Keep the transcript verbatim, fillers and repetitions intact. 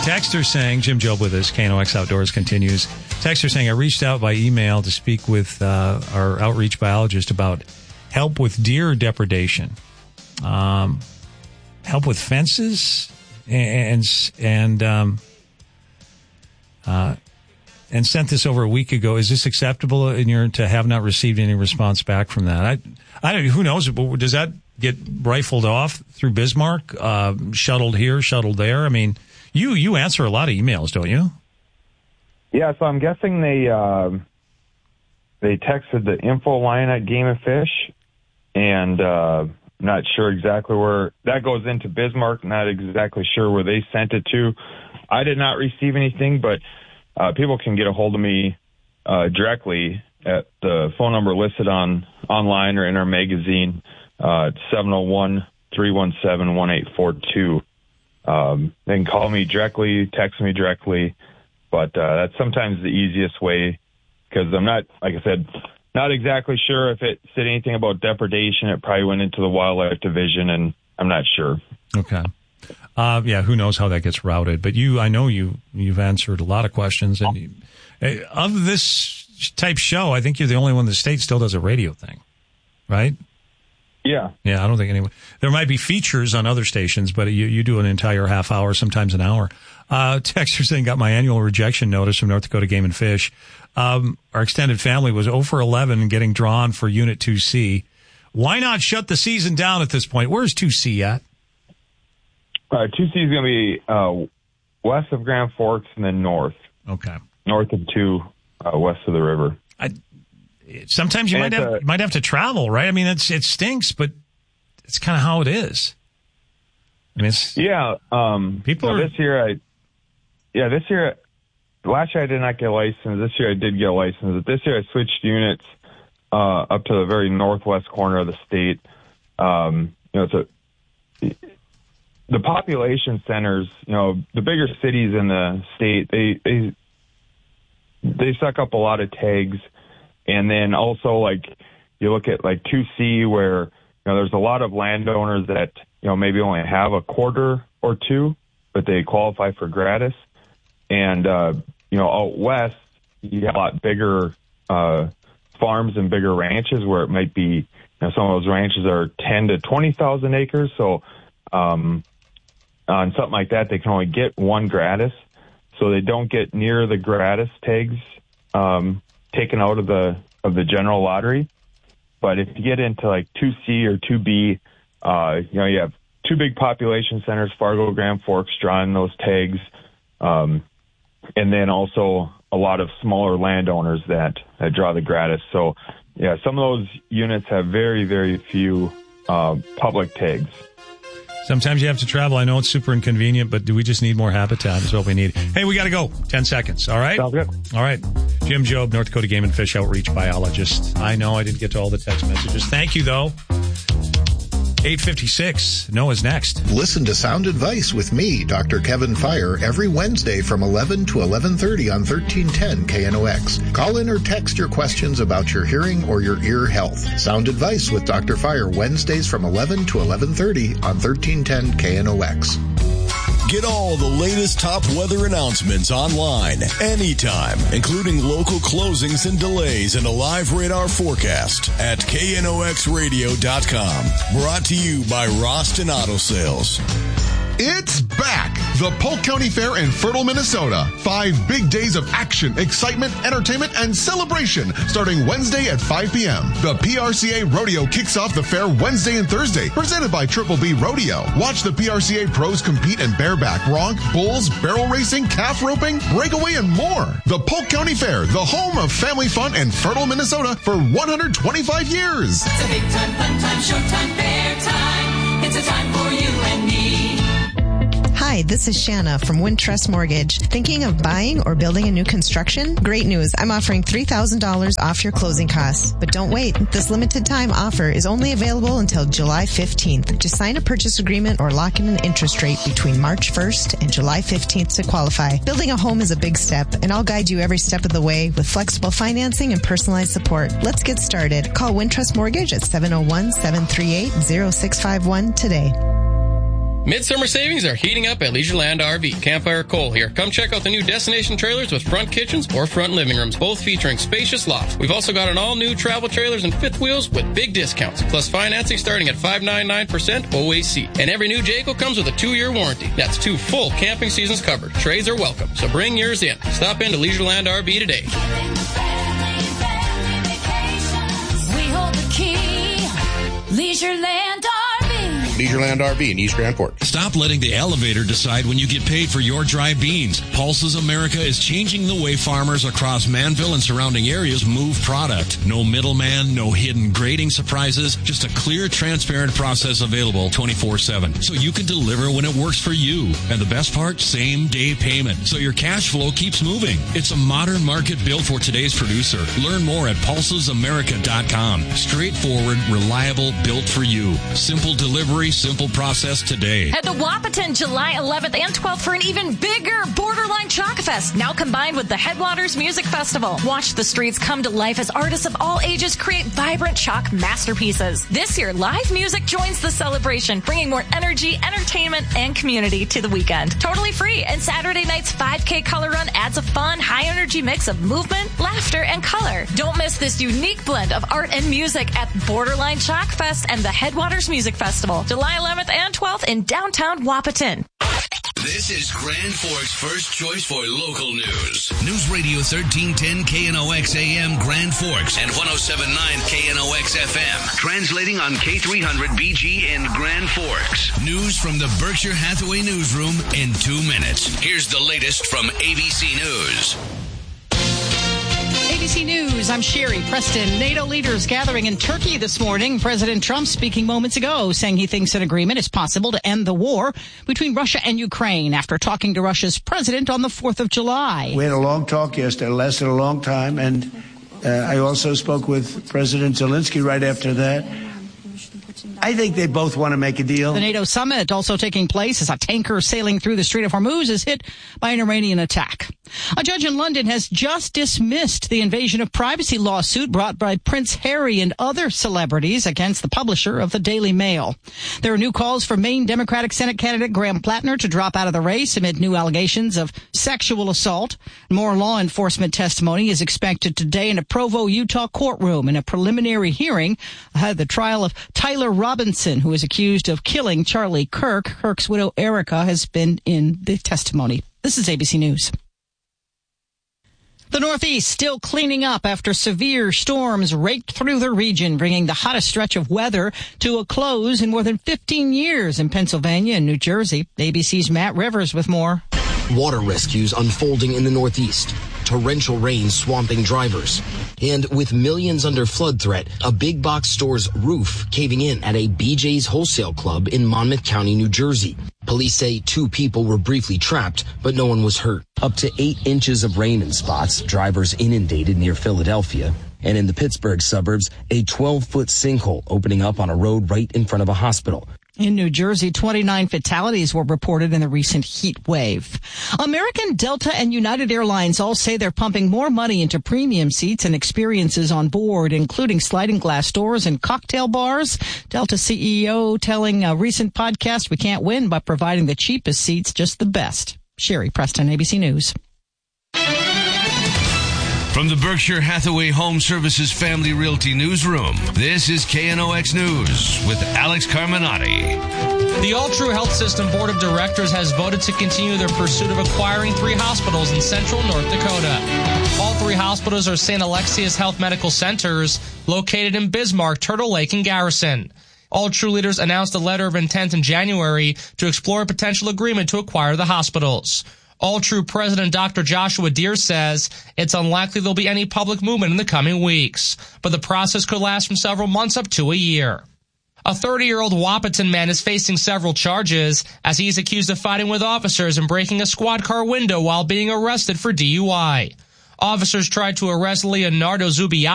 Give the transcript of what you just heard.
texter saying, Jim Job with us, K N O X Outdoors continues. Texter saying, I reached out by email to speak with uh, our outreach biologist about help with deer depredation, um, help with fences, and and um, uh, and sent this over a week ago. Is this acceptable in your to have not received any response back from that? I, I don't. Who knows? Does that get rifled off through Bismarck, uh, shuttled here, shuttled there? I mean, you you answer a lot of emails, don't you? Yeah, so I'm guessing they uh, they texted the info line at Game and Fish, and uh, not sure exactly where that goes into Bismarck. Not exactly sure where they sent it to. I did not receive anything, but uh, people can get a hold of me uh, directly at the phone number listed on online or in our magazine. Uh, it's seven oh one, three one seven, one eight four two. Um, they can call me directly, text me directly, but uh, that's sometimes the easiest way because I'm not, like I said, not exactly sure if it said anything about depredation. It probably went into the wildlife division, and I'm not sure. Okay. Uh, yeah, who knows how that gets routed. But you, I know you, you've answered a lot of questions. And you, of this type show, I think you're the only one in the state still does a radio thing, right? Yeah. Yeah, I don't think anyone. There might be features on other stations, but you, you do an entire half hour, sometimes an hour. Uh, Texter saying, got my annual rejection notice from North Dakota Game and Fish. Um, our extended family was oh for eleven getting drawn for Unit two C. Why not shut the season down at this point? Where's two C at? Uh, two C is going to be uh, west of Grand Forks and then north. Okay. North of two, uh, west of the river. I, sometimes you and might have uh, you might have to travel, right? I mean, it's it stinks, but it's kind of how it is. I mean, it's, yeah. Um, people so are, this year, I yeah, this year, last year I did not get a license. This year I did get a license. This year I switched units uh, up to the very northwest corner of the state. Um, you know, it's a the population centers, you know, the bigger cities in the state, they they they suck up a lot of tags. And then also, like, you look at, like, two C where, you know, there's a lot of landowners that, you know, maybe only have a quarter or two, but they qualify for gratis. And, uh, you know, out west, you have a lot bigger uh, farms and bigger ranches where it might be, you know, some of those ranches are ten to twenty thousand acres. So um, on something like that, they can only get one gratis. So they don't get near the gratis tags um taken out of the of the general lottery. But if you get into like two C or two B, uh, you know, you have two big population centers, Fargo, Grand Forks, drawing those tags, um, and then also a lot of smaller landowners that, that draw the gratis. So, yeah, some of those units have very, very few uh, public tags. Sometimes you have to travel. I know it's super inconvenient, but do we just need more habitat is what we need. Hey, we got to go. Ten seconds. All right? Sounds good. All right. Jim Job, North Dakota Game and Fish Outreach Biologist. I know I didn't get to all the text messages. Thank you, though. eight fifty-six. Noah's next. Listen to Sound Advice with me, Doctor Kevin Fire, every Wednesday from eleven to eleven thirty on thirteen ten K N O X. Call in or text your questions about your hearing or your ear health. Sound Advice with Doctor Fire, Wednesdays from eleven to eleven thirty on thirteen ten K N O X. Get all the latest top weather announcements online, anytime, including local closings and delays and a live radar forecast at K N O X radio dot com. Brought to you by Roston Auto Sales. It's back! The Polk County Fair in Fertile, Minnesota. Five big days of action, excitement, entertainment, and celebration starting Wednesday at five p.m. The P R C A Rodeo kicks off the fair Wednesday and Thursday, presented by Triple B Rodeo. Watch the P R C A pros compete in bareback, bronc, bulls, barrel racing, calf roping, breakaway, and more. The Polk County Fair, the home of family fun in Fertile, Minnesota for one hundred twenty-five years. It's a big time, fun time, showtime, fair time. It's a time for you and me. Hi, this is Shanna from Wintrust Mortgage. Thinking of buying or building a new construction? Great news. I'm offering three thousand dollars off your closing costs. But don't wait. This limited time offer is only available until July fifteenth. Just sign a purchase agreement or lock in an interest rate between March first and July fifteenth to qualify. Building a home is a big step, and I'll guide you every step of the way with flexible financing and personalized support. Let's get started. Call Wintrust Mortgage at seven oh one, seven three eight, oh six five one today. Midsummer savings are heating up at Leisureland R V. Campfire Cole here. Come check out the new destination trailers with front kitchens or front living rooms, both featuring spacious lofts. We've also got an all-new travel trailers and fifth wheels with big discounts, plus financing starting at five point nine nine percent O A C. And every new Jayco comes with a two-year warranty. That's two full camping seasons covered. Trades are welcome, so bring yours in. Stop into Leisureland R V today. We hold the key. Leisureland R V. Leisureland R V in East Grand Forks. Stop letting the elevator decide when you get paid for your dry beans. Pulses America is changing the way farmers across Manville and surrounding areas move product. No middleman, no hidden grading surprises, just a clear, transparent process available twenty-four seven. So you can deliver when it works for you. And the best part, same day payment. So your cash flow keeps moving. It's a modern market built for today's producer. Learn more at pulses america dot com. Straightforward, reliable, built for you. Simple delivery, simple process today. Head to Wahpeton July eleventh and twelfth for an even bigger Borderline Chalk Fest, now combined with the Headwaters Music Festival. Watch the streets come to life as artists of all ages create vibrant chalk masterpieces. This year, live music joins the celebration, bringing more energy, entertainment, and community to the weekend. Totally free, and Saturday night's five K color run adds a fun, high-energy mix of movement, laughter, and color. Don't miss this unique blend of art and music at Borderline Chalk Fest and the Headwaters Music Festival, July eleventh and twelfth in downtown Wahpeton. This is Grand Forks' first choice for local news. News Radio thirteen ten K N O X A M Grand Forks and one oh seven point nine K N O X F M. Translating on K three hundred B G in Grand Forks. News from the Berkshire Hathaway newsroom in two minutes. Here's the latest from A B C News. A B C News, I'm Sherry Preston. NATO leaders gathering in Turkey this morning. President Trump speaking moments ago, saying he thinks an agreement is possible to end the war between Russia and Ukraine after talking to Russia's president on the fourth of July. We had a long talk yesterday. It lasted a long time. And uh, I also spoke with President Zelensky right after that. I think they both want to make a deal. The NATO summit also taking place as a tanker sailing through the Strait of Hormuz is hit by an Iranian attack. A judge in London has just dismissed the invasion of privacy lawsuit brought by Prince Harry and other celebrities against the publisher of the Daily Mail. There are new calls for Maine Democratic Senate candidate Graham Plattner to drop out of the race amid new allegations of sexual assault. More law enforcement testimony is expected today in a Provo, Utah courtroom in a preliminary hearing ahead of the trial of Tyler Robinson, who is accused of killing Charlie Kirk. Kirk's widow, Erica, has been in the testimony. This is A B C News. The Northeast still cleaning up after severe storms raked through the region, bringing the hottest stretch of weather to a close in more than fifteen years in Pennsylvania and New Jersey. A B C's Matt Rivers with more. Water rescues unfolding in the Northeast. Torrential rain swamping drivers. And with millions under flood threat, a big box store's roof caving in at a B J's Wholesale Club in Monmouth County, New Jersey. Police say two people were briefly trapped, but no one was hurt. Up to eight inches of rain in spots, drivers inundated near Philadelphia. And in the Pittsburgh suburbs, a twelve-foot sinkhole opening up on a road right in front of a hospital. In New Jersey, twenty-nine fatalities were reported in the recent heat wave. American, Delta, and United Airlines all say they're pumping more money into premium seats and experiences on board, including sliding glass doors and cocktail bars. Delta C E O telling a recent podcast, "We can't win by providing the cheapest seats, just the best." Sherry Preston, A B C News. From the Berkshire Hathaway Home Services Family Realty Newsroom, this is K N O X News with Alex Carminati. The All True Health System Board of Directors has voted to continue their pursuit of acquiring three hospitals in central North Dakota. All three hospitals are Saint Alexius Health Medical Centers, located in Bismarck, Turtle Lake, and Garrison. All True leaders announced a letter of intent in January to explore a potential agreement to acquire the hospitals. All True President Doctor Joshua Deere says it's unlikely there'll be any public movement in the coming weeks, but the process could last from several months up to a year. A thirty-year-old Wahpeton man is facing several charges as he's accused of fighting with officers and breaking a squad car window while being arrested for D U I. Officers tried to arrest Leonardo Zubiati